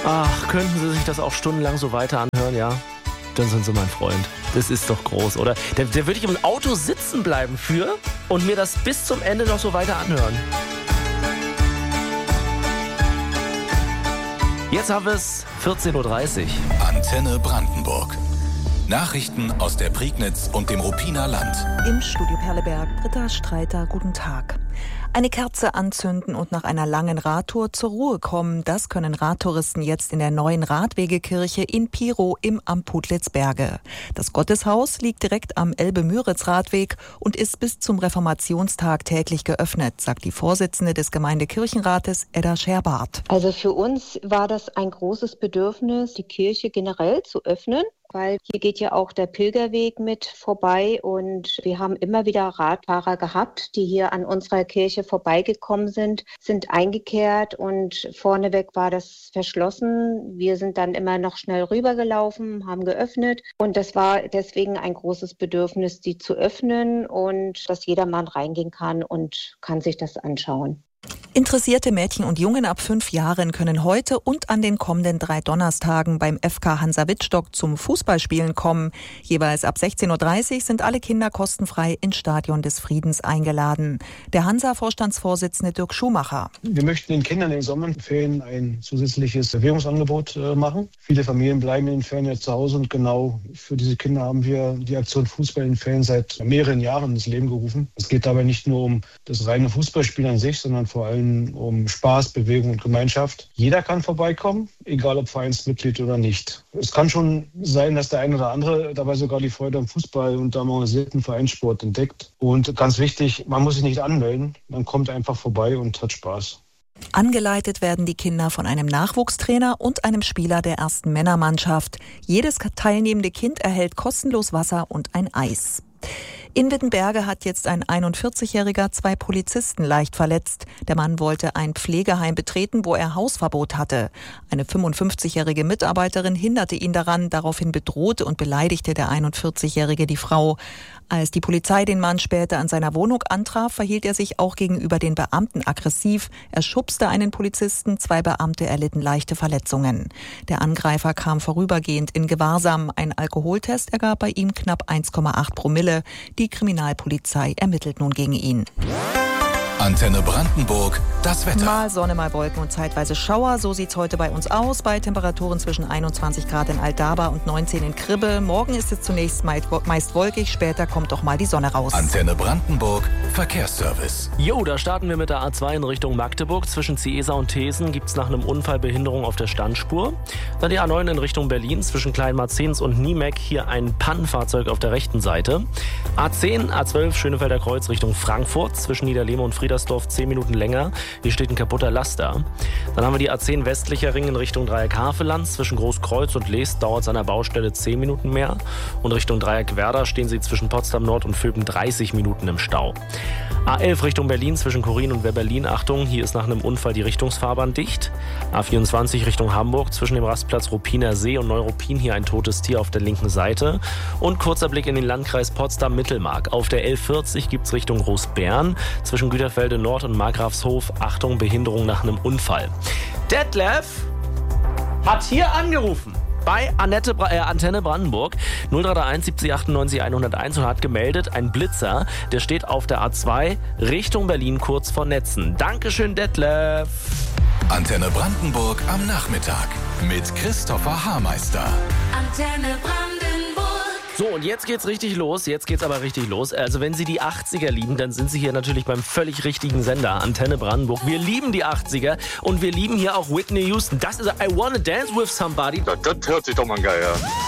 Ach, könnten Sie sich das auch stundenlang so weiter anhören, ja? Dann sind Sie mein Freund. Das ist doch groß, oder? Da würde ich im Auto sitzen bleiben für und mir das bis zum Ende noch so weiter anhören. Jetzt haben wir es 14.30 Uhr. Antenne Brandenburg. Nachrichten aus der Prignitz und dem Ruppiner Land. Im Studio Perleberg, Britta Streiter, guten Tag. Eine Kerze anzünden und nach einer langen Radtour zur Ruhe kommen, das können Radtouristen jetzt in der neuen Radwegekirche in Pirow im Am Putlitz-Berge. Das Gotteshaus liegt direkt am Elbe-Müritz-Radweg und ist bis zum Reformationstag täglich geöffnet, sagt die Vorsitzende des Gemeindekirchenrates Edda Scherbart. Also für uns war das ein großes Bedürfnis, die Kirche generell zu öffnen, weil hier geht ja auch der Pilgerweg mit vorbei und wir haben immer wieder Radfahrer gehabt, die hier an unserer Kirche vorbeigekommen sind eingekehrt und vorneweg war das verschlossen. Wir sind dann immer noch schnell rübergelaufen, haben geöffnet und das war deswegen ein großes Bedürfnis, die zu öffnen und dass jedermann reingehen kann und kann sich das anschauen. Interessierte Mädchen und Jungen ab 5 Jahren können heute und an den kommenden 3 Donnerstagen beim FK Hansa Wittstock zum Fußballspielen kommen. Jeweils ab 16.30 Uhr sind alle Kinder kostenfrei ins Stadion des Friedens eingeladen. Der Hansa-Vorstandsvorsitzende Dirk Schumacher. Wir möchten den Kindern in den Sommerferien ein zusätzliches Bewegungsangebot machen. Viele Familien bleiben in den Ferien ja zu Hause und genau für diese Kinder haben wir die Aktion Fußball in den Ferien seit mehreren Jahren ins Leben gerufen. Es geht dabei nicht nur um das reine Fußballspiel an sich, sondern vor allem um Spaß, Bewegung und Gemeinschaft. Jeder kann vorbeikommen, egal ob Vereinsmitglied oder nicht. Es kann schon sein, dass der eine oder andere dabei sogar die Freude am Fußball und am organisierten Vereinssport entdeckt. Und ganz wichtig, man muss sich nicht anmelden, man kommt einfach vorbei und hat Spaß. Angeleitet werden die Kinder von einem Nachwuchstrainer und einem Spieler der ersten Männermannschaft. Jedes teilnehmende Kind erhält kostenlos Wasser und ein Eis. In Wittenberge hat jetzt ein 41-Jähriger 2 Polizisten leicht verletzt. Der Mann wollte ein Pflegeheim betreten, wo er Hausverbot hatte. Eine 55-jährige Mitarbeiterin hinderte ihn daran. Daraufhin bedrohte und beleidigte der 41-Jährige die Frau. Als die Polizei den Mann später an seiner Wohnung antraf, verhielt er sich auch gegenüber den Beamten aggressiv. Er schubste einen Polizisten, 2 Beamte erlitten leichte Verletzungen. Der Angreifer kam vorübergehend in Gewahrsam. Ein Alkoholtest ergab bei ihm knapp 1,8 Promille. Die Kriminalpolizei ermittelt nun gegen ihn. Antenne Brandenburg, das Wetter. Mal Sonne, mal Wolken und zeitweise Schauer. So sieht's heute bei uns aus. Bei Temperaturen zwischen 21 Grad in Altdaba und 19 in Kribbe. Morgen ist es zunächst meist wolkig, später kommt doch mal die Sonne raus. Antenne Brandenburg, Verkehrsservice. Jo, da starten wir mit der A2 in Richtung Magdeburg. Zwischen Ciesa und Thesen gibt es nach einem Unfall Behinderung auf der Standspur. Dann die A9 in Richtung Berlin. Zwischen Kleinmarzens und Niemek hier ein Pannenfahrzeug auf der rechten Seite. A10, A12 Schönefelder Kreuz Richtung Frankfurt. Zwischen Niederlehme und Friedersdorf 10 Minuten länger. Hier steht ein kaputter Laster. Dann haben wir die A10 westlicher Ring in Richtung Dreieck Havelland. Zwischen Großkreuz und Leest dauert es an der Baustelle 10 Minuten mehr. Und Richtung Dreieck Werder stehen Sie zwischen Potsdam Nord und Vöben 30 Minuten im Stau. A11 Richtung Berlin zwischen Korin und Weberlin. Achtung, hier ist nach einem Unfall die Richtungsfahrbahn dicht. A24 Richtung Hamburg zwischen dem Rastplatz Ruppiner See und Neuruppin hier ein totes Tier auf der linken Seite. Und kurzer Blick in den Landkreis Potsdam-Mittelmark. Auf der L40 gibt es Richtung Großbären zwischen Güterfelde Nord und Markgrafshof. Achtung, Behinderung nach einem Unfall. Detlef hat hier angerufen bei Antenne Brandenburg 0331 70 98 101 und hat gemeldet, ein Blitzer, der steht auf der A2 Richtung Berlin kurz vor Netzen. Dankeschön, Detlef. Antenne Brandenburg am Nachmittag mit Christopher Haarmeister. Antenne Brandenburg. So, und jetzt geht's richtig los. Jetzt geht's aber richtig los. Also wenn Sie die 80er lieben, dann sind Sie hier natürlich beim völlig richtigen Sender, Antenne Brandenburg. Wir lieben die 80er und wir lieben hier auch Whitney Houston. Das ist I Wanna Dance With Somebody. Das hört sich doch mal geil an.